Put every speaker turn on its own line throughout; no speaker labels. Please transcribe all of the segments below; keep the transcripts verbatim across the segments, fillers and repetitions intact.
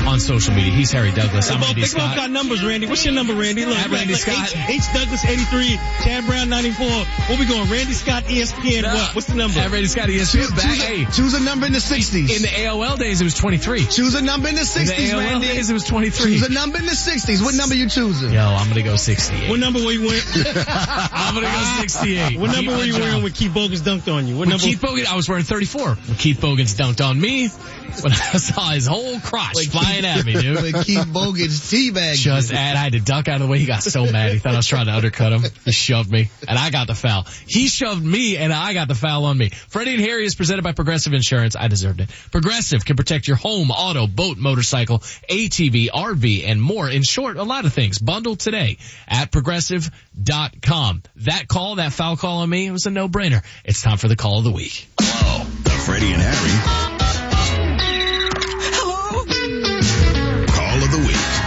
on social media. He's Harry Douglas. I'm
They
Randy
both
Scott.
got numbers, Randy. What's your number, Randy? Look,
At Randy
look,
Scott.
H, H Douglas eighty-three, Chad Brown ninety-four. What we going? Randy Scott, E S P N.
No.
What? What's the number?
At Randy Scott, E S P N.
Choose,
Back,
choose,
hey,
a, choose a number in the sixties.
in the A O L days, it was twenty-three.
Choose a number in the
In
sixties,
the A O L
Randy.
days, it was twenty-three.
Choose a number in the sixties. What number you choosing?
Yo, I'm gonna go sixty-eight.
What number were you wearing?
I'm gonna go sixty-eight.
What number
Keep
were you
my
wearing
job.
when Keith Bogans dunked on you? What
When
number?
Keith Bogans, I was wearing thirty-four. When Keith Bogans dunked on me, when I saw his whole crotch flying at me, dude.
When Keith Bogans teabagged
Just
you.
and I had to duck out of the way. He got so mad. He thought I was trying to undercut him. He shoved me, and I got the foul. He shoved me, and I got the foul on me. Freddie and Harry is presented by Progressive Insurance. I deserved it. Progressive can protect your home, auto, boat, motorcycle, A T V, R V, and more. In short, a lot of things. Bundle today at progressive dot com. That call, that foul call on me, it was a no-brainer. It's time for the call of the week.
Hello, the Freddie and Harry Call of the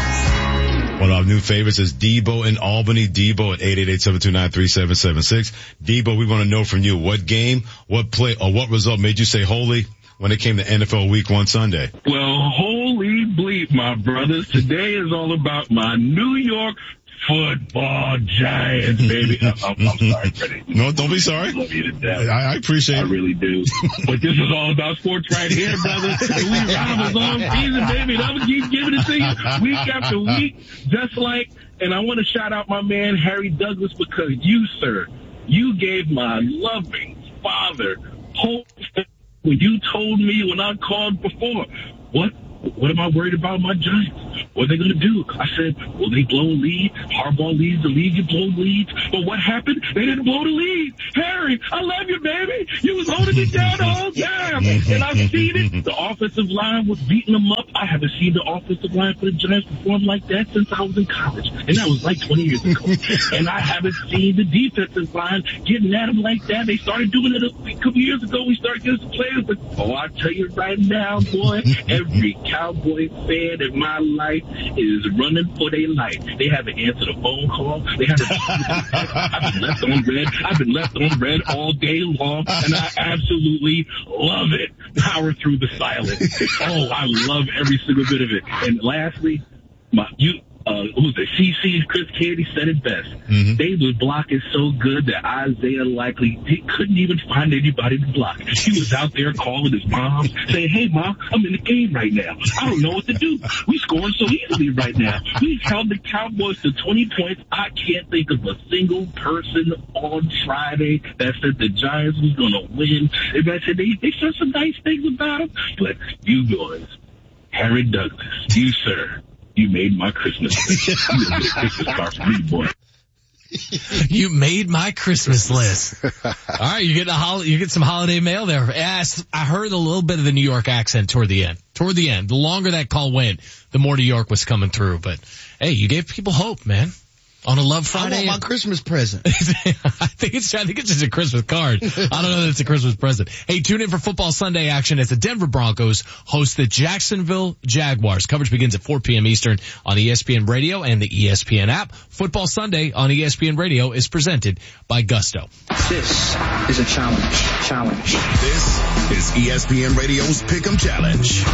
Week.
One of our new favorites is Debo in Albany. Debo at eight eight eight, seven two nine, three seven seven six. Debo, we want to know from you what game, what play, or what result made you say holy when it came to N F L Week One Sunday?
Well, holy bleep, my brothers. Today is all about my New York football Giants, baby. I'm, I'm, I'm sorry, Freddie.
No, don't be sorry.
I love you to death.
I, I appreciate
I
it.
really do. But this is all about sports right here, brother. And we ride a long season, baby. And I'm going to keep giving it to you week after week, just like, and I want to shout out my man, Harry Douglas, because you, sir, you gave my loving father hope when you told me when I called before, what What am I worried about my Giants? What are they going to do? I said, will they blow a lead? Harbaugh leads the league, you blow leads. But what happened? They didn't blow the lead. Harry, I love you, baby. You was holding me down the whole time. And I've seen it. The offensive line was beating them up. I haven't seen the offensive line for the Giants perform like that since I was in college. And that was like twenty years ago. And I haven't seen the defensive line getting at them like that. They started doing it a couple years ago. We started getting some players. But, oh, I tell you right now, boy, every Cowboy fan in my life is running for their life. They haven't answered a phone call. They haven't. I've been left on red. I've been left on red all day long, and I absolutely love it. Power through the silence. Oh, I love every single bit of it. And lastly, my you. Uh, who's it? C C, Chris Candy said it best. Mm-hmm. They was blocking so good that Isaiah likely he couldn't even find anybody to block. He was out there calling his mom, saying, hey, Mom, I'm in the game right now. I don't know what to do. We scoring so easily right now. We held the Cowboys to twenty points. I can't think of a single person on Friday that said the Giants was going to win. And I said they, they said some nice things about them. But you boys, Harry Douglas, you, sir, you made my Christmas list. You made a Christmas card for me, boy.
You made my Christmas list. All right, you get a hol- you get some holiday mail there. Yes, I heard a little bit of the New York accent toward the end. Toward the end, the longer that call went, the more New York was coming through. But hey, you gave people hope, man. On a Love Friday.
I want my Christmas present.
I think it's, I think it's just a Christmas card. I don't know that it's a Christmas present. Hey, tune in for Football Sunday action as the Denver Broncos host the Jacksonville Jaguars. Coverage begins at four p.m. Eastern on E S P N Radio and the E S P N app. Football Sunday on E S P N Radio is presented by Gusto.
This is a challenge. Challenge.
This is E S P N Radio's Pick'em Challenge.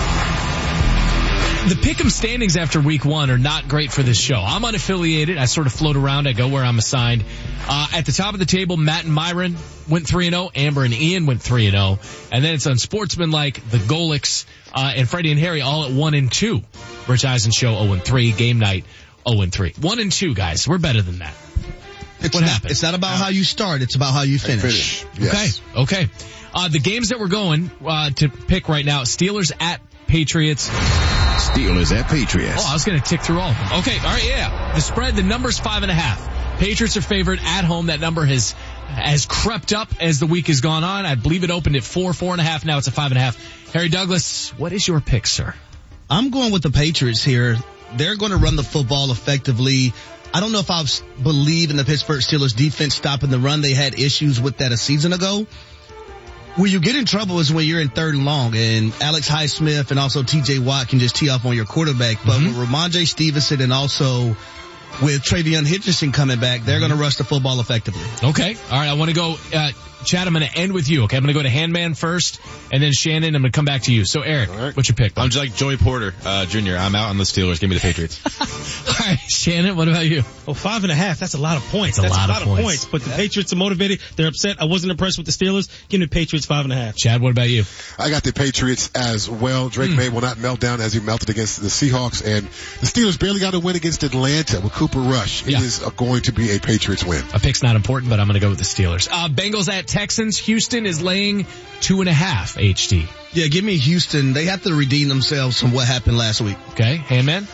The Pick'em standings after week one are not great for this show. I'm unaffiliated. I sort of float around. I go where I'm assigned. Uh, at the top of the table, Matt and Myron went three and oh. Amber and Ian went three and oh. And then it's unsportsmanlike, the Golics, uh, and Freddie and Harry all at one and two. Rich Eisen Show oh and three. Game Night oh and three. one and two, guys. We're better than that.
It's
what
not,
happened?
It's not about how you start. It's about how you finish.
Yes.
Okay. Okay. Uh, the games that we're going, uh, to pick right now, Steelers at Patriots.
Steelers at Patriots.
Oh, I was going to tick through all of them. Okay, all right, yeah. The spread, the number's five and a half. Patriots are favored at home. That number has has crept up as the week has gone on. I believe it opened at four, four and a half. Now it's a five and a half. Harry Douglas, what is your pick, sir?
I'm going with the Patriots here. They're going to run the football effectively. I don't know if I believe in the Pittsburgh Steelers defense stopping the run. They had issues with that a season ago. Where you get in trouble is when you're in third and long, and Alex Highsmith and also T J Watt can just tee off on your quarterback. But mm-hmm. with Ramondre Stevenson and also with Travion Henderson coming back, they're going to rush the football effectively.
Okay. All right. I want to go, uh, Chad, I'm going to end with you. Okay. I'm going to go to Handman first and then Shannon. I'm going to come back to you. So Eric,
right.
What's your pick?
I'm just like Joey Porter, uh, Junior I'm out on the Steelers. Give me the Patriots.
All right. Shannon, what about you?
Oh, five and a half. That's a lot of points.
That's a
That's
lot,
a lot
of,
of
points.
points. But the Patriots are motivated. They're upset. I wasn't impressed with the Steelers. Give me the Patriots five and a half.
Chad, what about you?
I got the Patriots as well. Drake mm. May will not melt down as he melted against the Seahawks, and the Steelers barely got a win against Atlanta with Cooper Rush.
Yeah.
It is going to be a Patriots win.
A pick's not important, but I'm going to go with the Steelers. Uh, Bengals at Texans. Houston is laying two and a half, H D.
Yeah, give me Houston. They have to redeem themselves from what happened last week.
Okay, Handman?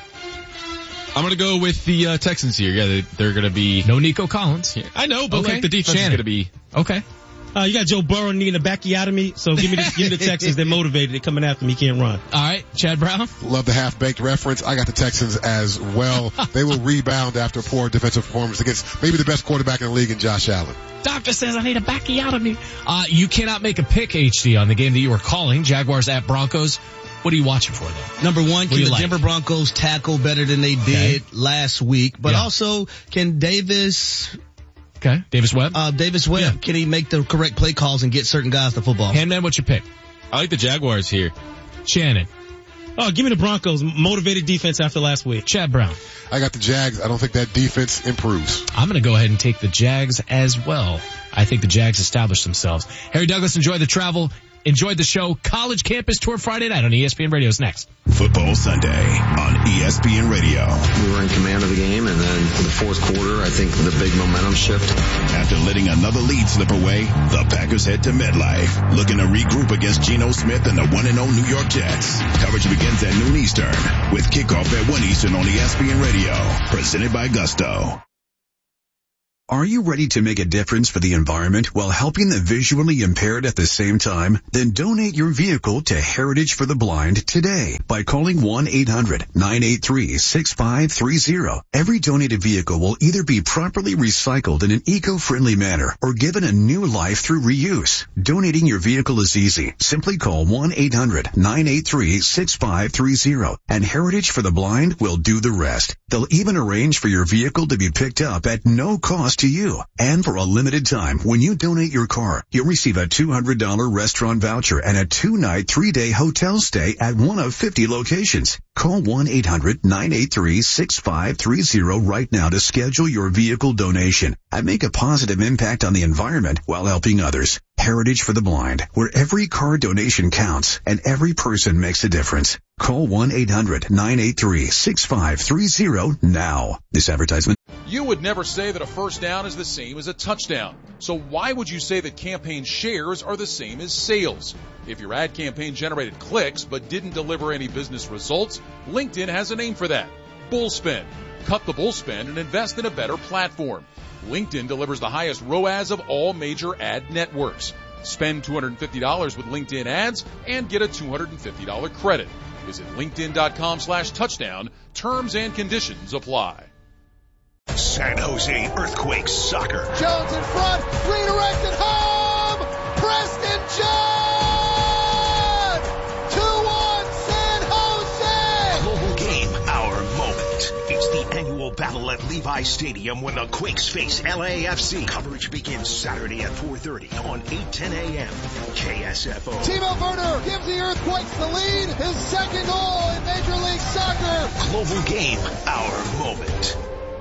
I'm going to go with the uh, Texans here. Yeah, they, they're going to be...
No Nico Collins.
Yeah, I know, but
okay.
like the defense
Shannon.
is going to be...
Okay.
Uh, you got Joe Burrow needing a backiotomy, so give me the, give me the Texans. They're motivated. They're coming after me. He can't run.
All right, Chad Brown.
Love the half-baked reference. I got the Texans as well. They will rebound after a poor defensive performance against maybe the best quarterback in the league in Josh Allen.
Doctor says I need a backiotomy. Uh, you cannot make a pick, H D, on the game that you were calling. Jaguars at Broncos. What are you watching for, though?
Number one, can the
like?
Denver Broncos tackle better than they did okay. last week? But
yeah.
also, can Davis...
Okay, Davis Webb.
Uh, Davis Webb, yeah. Can he make the correct play calls and get certain guys the football?
Handman, what's your pick?
I like the Jaguars here.
Shannon.
Oh, give me the Broncos. Motivated defense after last week.
Chad Brown.
I got the Jags. I don't think that defense improves.
I'm going to go ahead and take the Jags as well. I think the Jags established themselves. Harry Douglas, enjoy the travel. Enjoyed the show. College Campus Tour Friday night on E S P N Radio is next.
Football Sunday on E S P N Radio.
We were in command of the game, and then for the fourth quarter, I think the big momentum shift.
After letting another lead slip away, the Packers head to MetLife, looking to regroup against Geno Smith and the one and oh New York Jets. Coverage begins at noon Eastern, with kickoff at one Eastern on E S P N Radio, presented by Gusto.
Are you ready to make a difference for the environment while helping the visually impaired at the same time? Then donate your vehicle to Heritage for the Blind today by calling one eight hundred nine eight three six five three zero. Every donated vehicle will either be properly recycled in an eco-friendly manner or given a new life through reuse. Donating your vehicle is easy. Simply call one eight hundred nine eight three six five three zero and Heritage for the Blind will do the rest. They'll even arrange for your vehicle to be picked up at no cost to you. And for a limited time, when you donate your car, you'll receive a two hundred dollars restaurant voucher and a two-night, three-day hotel stay at one of fifty locations. Call one eight hundred nine eight three six five three zero right now to schedule your vehicle donation and make a positive impact on the environment while helping others. Heritage for the Blind, where every car donation counts and every person makes a difference. Call one eight hundred nine eight three six five three zero now. This advertisement.
You would never say that a first down is the same as a touchdown. So why would you say that campaign shares are the same as sales? If your ad campaign generated clicks but didn't deliver any business results, LinkedIn has a name for that. Bullspend. Cut the bullspend and invest in a better platform. LinkedIn delivers the highest R O A S of all major ad networks. Spend two hundred fifty dollars with LinkedIn ads and get a two hundred fifty dollars credit. Visit linkedin.com slash touchdown. Terms and conditions apply.
San Jose Earthquakes soccer.
Jones in front, redirected home. Preston John. two one San Jose.
Global game, our moment. It's the annual battle at Levi Stadium when the Quakes face L A F C. Coverage begins Saturday at four thirty on eight ten a.m. K S F O.
Timo Werner gives the Earthquakes the lead. His second goal in Major League Soccer.
Global game, our moment.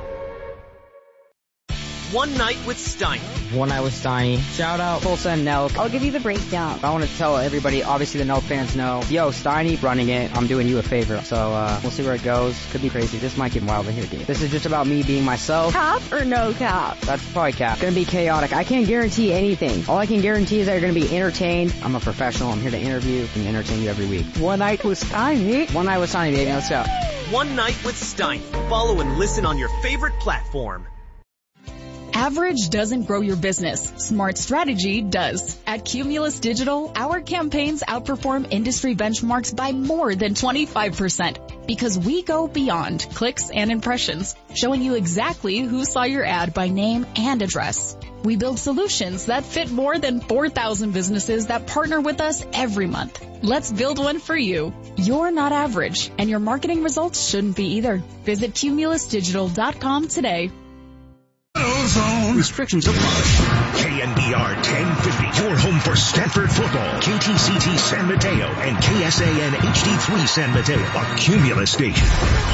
One Night with Steiny.
One Night with Steiny. Shout out Tulsa and Nelk.
I'll give you the breakdown.
I want to tell everybody, obviously the Nelk fans know, yo, Steiny running it. I'm doing you a favor. So, uh, we'll see where it goes. Could be crazy. This might get wild in here, dude. This is just about me being myself.
Cap or no cap?
That's probably cap. Gonna be chaotic. I can't guarantee anything. All I can guarantee is that you're gonna be entertained. I'm a professional. I'm here to interview and entertain you every week.
One Night with Steiny.
One Night with Steiny, baby. Let's go.
One Night with Steiny. Follow and listen on your favorite platform.
Average doesn't grow your business. Smart strategy does. At Cumulus Digital, our campaigns outperform industry benchmarks by more than twenty-five percent because we go beyond clicks and impressions, showing you exactly who saw your ad by name and address. We build solutions that fit more than four thousand businesses that partner with us every month. Let's build one for you. You're not average, and your marketing results shouldn't be either. Visit cumulus digital dot com today.
Restrictions apply. K N B R ten fifty, your home for Stanford football. K T C T San Mateo and K S A N H D three San Mateo, a Cumulus station.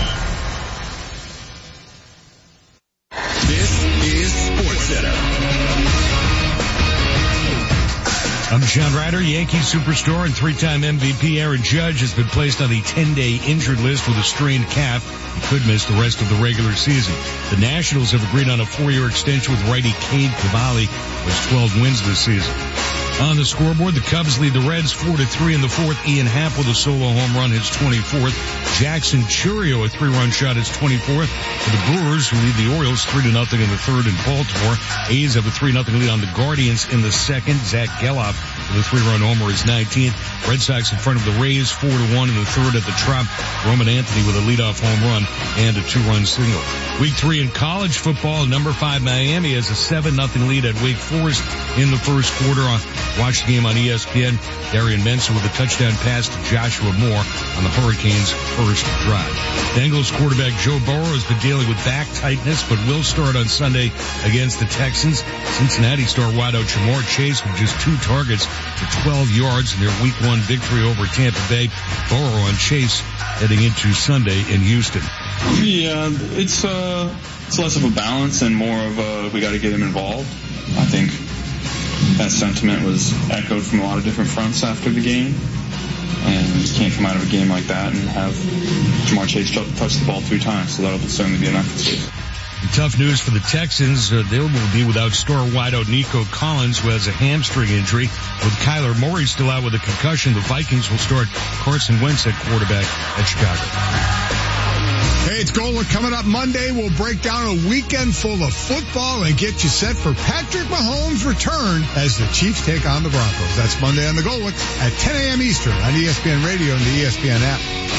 This is SportsCenter.
I'm John Ryder. Yankees superstar and three-time M V P Aaron Judge has been placed on the ten-day injured list with a strained calf. He could miss the rest of the regular season. The Nationals have agreed on a four-year extension with righty Cade Cavalli, who has twelve wins this season. On the scoreboard, the Cubs lead the Reds four to three in the fourth. Ian Happ with a solo home run, his twenty-fourth. Jackson Churio, a three-run shot, his twenty-fourth. For the Brewers, who lead the Orioles three to nothing in the third in Baltimore. A's have a three nothing lead on the Guardians in the second. Zach Geloff with a three-run homer, his nineteenth. Red Sox in front of the Rays four to one in the third at the Trop. Roman Anthony with a leadoff home run and a two-run single. Week three in college football, number five Miami has a seven nothing lead at Wake Forest in the first quarter. Watch the game on E S P N. Darian Mensa with a touchdown pass to Joshua Moore on the Hurricanes' first drive. Bengals quarterback Joe Burrow has been dealing with back tightness, but will start on Sunday against the Texans. Cincinnati star wideout Jamar Chase with just two targets for twelve yards in their week one victory over Tampa Bay. Burrow on Chase heading into Sunday in Houston.
Yeah, it's uh, it's less of a balance and more of a we got to get him involved. I think that sentiment was echoed from a lot of different fronts after the game, and you can't come out of a game like that and have Jamar Chase touch the ball three times, so that'll certainly be an emphasis.
Tough news for the Texans. Uh, they will be without star wideout Nico Collins, who has a hamstring injury. With Kyler Murray still out with a concussion, the Vikings will start Carson Wentz at quarterback at Chicago.
Hey, it's Golic coming up Monday. We'll break down a weekend full of football and get you set for Patrick Mahomes' return as the Chiefs take on the Broncos. That's Monday on the Golic at ten a.m. Eastern on E S P N Radio and the E S P N app.